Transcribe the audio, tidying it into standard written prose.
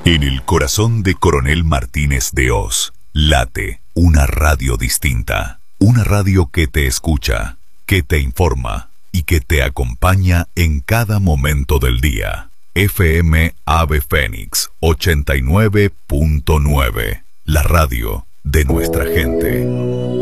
En el corazón de Coronel Martínez de Oz, late una radio distinta. Una radio que te escucha, que te informa y que te acompaña en cada momento del día. FM Ave Fénix 89.9, la radio de nuestra gente.